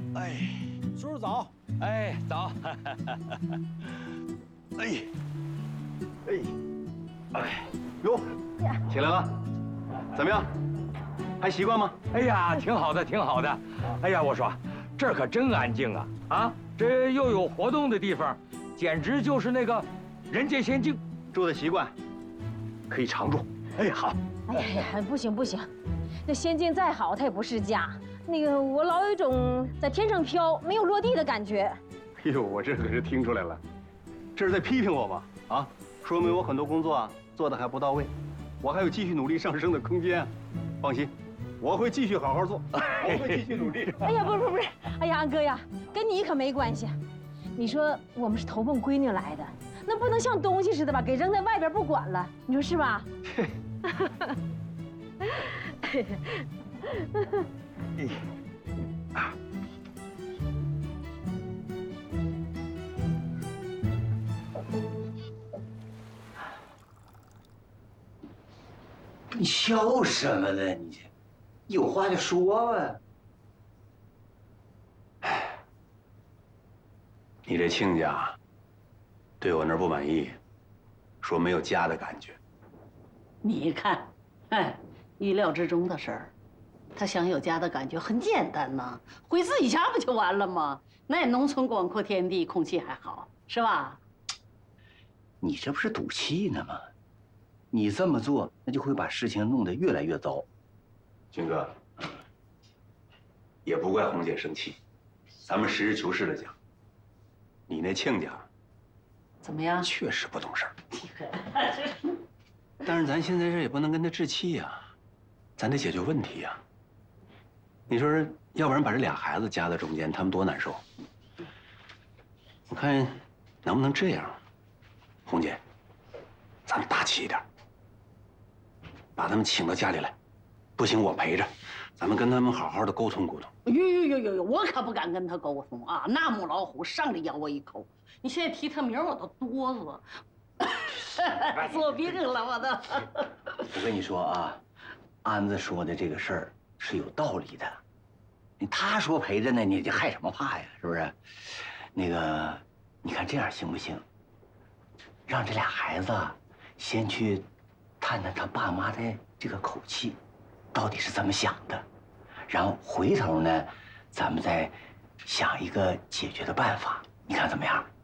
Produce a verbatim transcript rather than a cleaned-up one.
哎， 叔叔早。 哎，早。哎，哎，哎，哟，起来了，怎么样？还习惯吗？ 哎呀，挺好的，挺好的。哎呀，我说，这儿可真安静啊！啊，这又有活动的地方，简直就是那个人间仙境。 住的习惯，可以常住。哎，好。 哎呀呀，不行不行，那仙境再好，它也不是家。那个我老有一种在天上飘，没有落地的感觉。 哎呦，我这可是听出来了，这是在批评我吗？啊，说明我很多工作啊做的还不到位，我还有继续努力上升的空间。放心，我会继续好好做，我会继续努力。 哎呀，不是不是不是，哎呀，安哥呀，跟你可没关系。你说我们是投奔闺女来的，那不能像东西似的吧，给扔在外边不管了，你说是吧？ 啊。 你笑什么呢？你这有话就说吧。 哎，你这亲家对我那儿不满意，说没有家的感觉。 你看，哎，意料之中的事儿。他想有家的感觉很简单呐，回自己家不就完了吗？那农村广阔天地，空气还好，是吧？ 你这不是赌气呢吗？你这么做，那就会把事情弄得越来越糟。 军哥，也不怪红姐生气，咱们实事求是的讲，你那亲家怎么样？ 确实不懂事儿。但是咱现在这也不能跟他置气呀，咱得解决问题呀。你说说，要不然把这俩孩子夹在中间，他们多难受。我看能不能这样，红姐，咱们大气一点，把他们请到家里来，不行我陪着，咱们跟他们好好的沟通沟通。 呦呦呦呦呦！我可不敢跟他沟通啊！那母老虎上来咬我一口，你现在提他名我都哆嗦，做病了我都。 我跟你说啊，安子说的这个事儿是有道理的。他说陪着呢，你这害什么怕呀？是不是？那个，你看这样行不行？让这俩孩子先去探探他爸妈的这个口气，到底是怎么想的，然后回头呢，咱们再想一个解决的办法。你看怎么样？